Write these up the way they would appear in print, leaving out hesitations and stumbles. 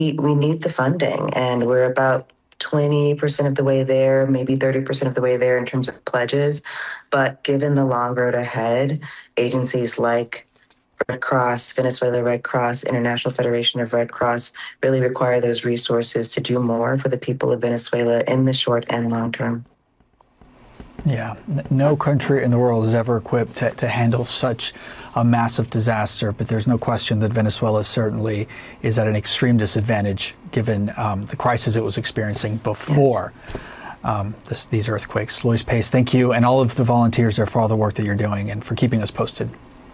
we need the funding, and we're about 20% of the way there, maybe 30% of the way there in terms of pledges. But given the long road ahead, agencies like Red Cross, Venezuela Red Cross, International Federation of Red Cross really require those resources to do more for the people of Venezuela in the short and long term. Yeah, no country in the world is ever equipped to handle such a massive disaster, but there's no question that Venezuela certainly is at an extreme disadvantage given the crisis it was experiencing before these earthquakes. Lois Pace, thank you, and all of the volunteers there for all the work that you're doing and for keeping us posted.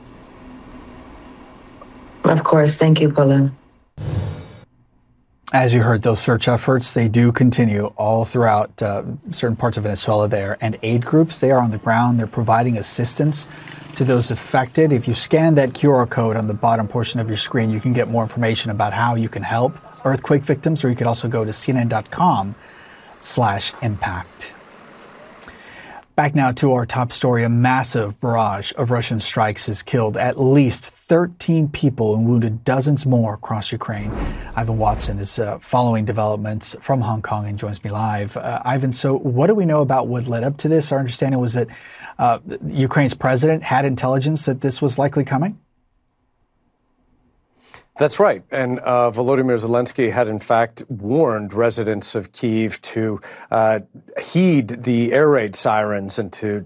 Of course. Thank you, Paula. As you heard, those search efforts, they do continue all throughout certain parts of Venezuela there. And aid groups, they are on the ground. They're providing assistance to those affected. If you scan that QR code on the bottom portion of your screen, you can get more information about how you can help earthquake victims, or you could also go to cnn.com/impact. Back now to our top story. A massive barrage of Russian strikes has killed at least 13 people and wounded dozens more across Ukraine. Ivan Watson is following developments from Hong Kong and joins me live. Ivan, so what do we know about what led up to this? Our understanding was that Ukraine's president had intelligence that this was likely coming? That's right. And Volodymyr Zelensky had, in fact, warned residents of Kyiv to heed the air raid sirens and to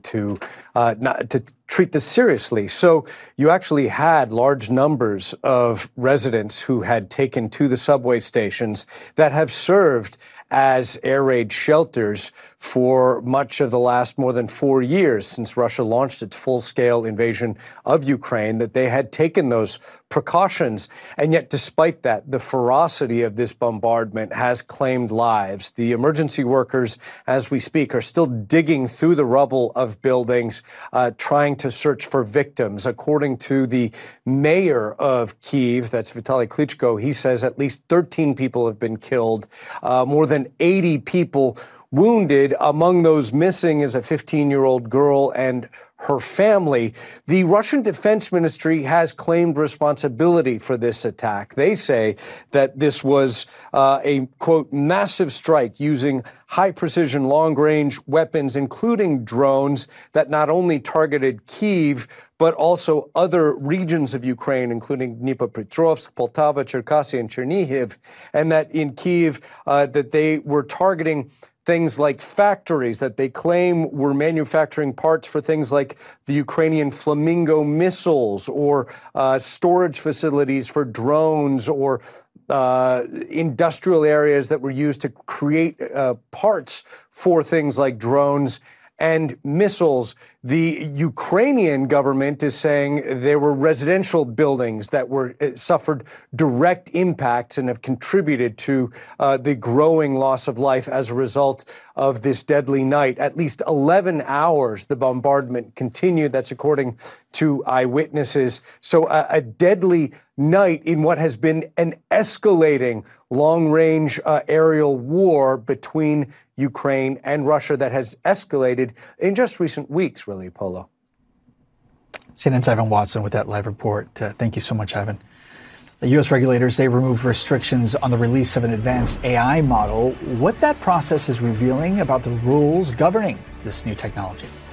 treat this seriously. So you actually had large numbers of residents who had taken to the subway stations that have served as air raid shelters for much of the last more than 4 years since Russia launched its full-scale invasion of Ukraine, that they had taken those precautions. And yet, despite that, the ferocity of this bombardment has claimed lives. The emergency workers, as we speak, are still digging through the rubble of buildings, trying to search for victims. According to the mayor of Kyiv, that's Vitaly Klitschko, he says at least 13 people have been killed, more than 80 people wounded. Among those missing is a 15-year-old girl and her family. The Russian Defense Ministry has claimed responsibility for this attack. They say that this was a, quote, massive strike using high-precision, long-range weapons, including drones, that not only targeted Kyiv, but also other regions of Ukraine, including Dnipropetrovsk, Poltava, Cherkasy, and Chernihiv, and that in Kyiv, that they were targeting things like factories that they claim were manufacturing parts for things like the Ukrainian Flamingo missiles, or storage facilities for drones, or industrial areas that were used to create parts for things like drones and missiles. The Ukrainian government is saying there were residential buildings that were suffered direct impacts and have contributed to the growing loss of life as a result of this deadly night. At least 11 hours the bombardment continued. That's according to eyewitnesses. So a deadly night in what has been an escalating long-range aerial war between Ukraine and Russia that has escalated in just recent weeks, really, Polo. CNN's Ivan Watson with that live report. Thank you so much, Ivan. The U.S. regulators, they removed restrictions on the release of an advanced AI model. What that process is revealing about the rules governing this new technology.